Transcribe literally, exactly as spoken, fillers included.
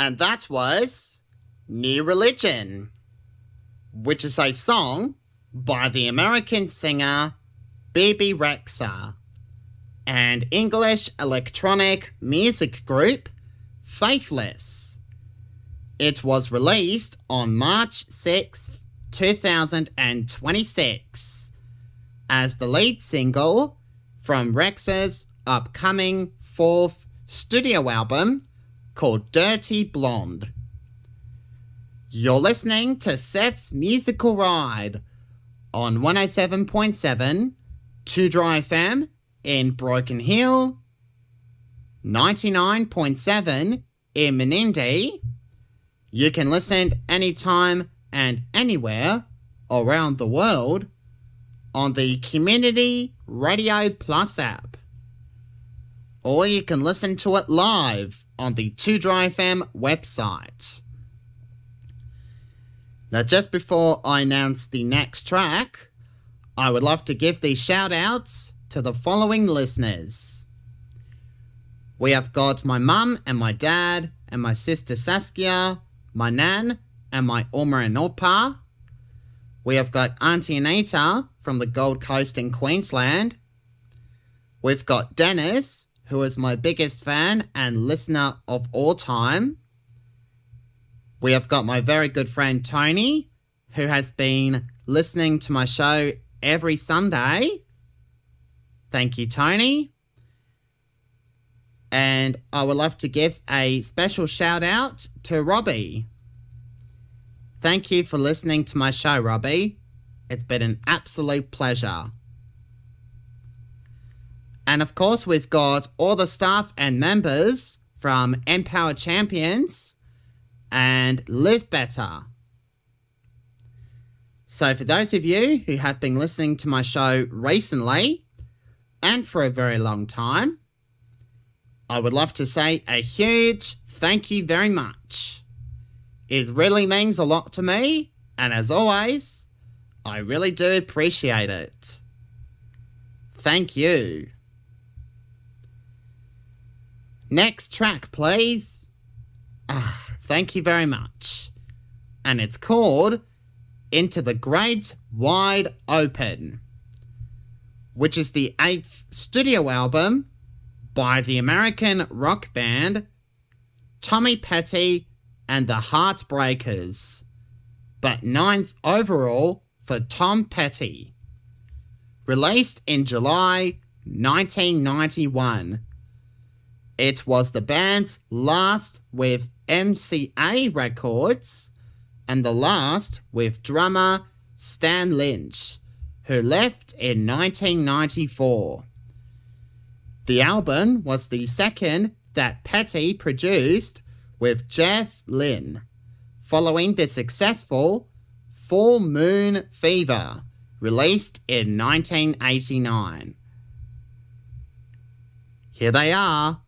And that was New Religion, which is a song by the American singer Bebe Rexha and English electronic music group Faithless. It was released on March sixth, two thousand twenty-six as the lead single from Rexha's upcoming fourth studio album called Dirty Blonde. You're listening to Seth's Musical Ride on one oh seven point seven two Dry F M in Broken Hill, ninety-nine point seven in Menindee. You can listen anytime and anywhere around the world on the Community Radio Plus app. Or you can listen to it live on the two Dry F M website. Now, just before I announce the next track, I would love to give these shout-outs to the following listeners. We have got my mum and my dad and my sister Saskia, my nan and my Oma and Opa. We have got Auntie Anita from the Gold Coast in Queensland. We've got Dennis, who is my biggest fan and listener of all time. We have got my very good friend Tony, who has been listening to my show every Sunday. Thank you, Tony. And I would love to give a special shout out to Robbie. Thank you for listening to my show, Robbie. It's been an absolute pleasure. And of course, we've got all the staff and members from Empower Champions and Live Better. So for those of you who have been listening to my show recently and for a very long time, I would love to say a huge thank you very much. It really means a lot to me, and as always, I really do appreciate it. Thank you. Next track, please. Ah, thank you very much. And it's called Into the Great Wide Open, which is the eighth studio album by the American rock band Tommy Petty and the Heartbreakers, but ninth overall for Tom Petty. Released in July nineteen ninety-one. It was the band's last with M C A Records and the last with drummer Stan Lynch, who left in nineteen ninety-four. The album was the second that Petty produced with Jeff Lynne, following the successful Full Moon Fever, released in nineteen eighty-nine. Here they are.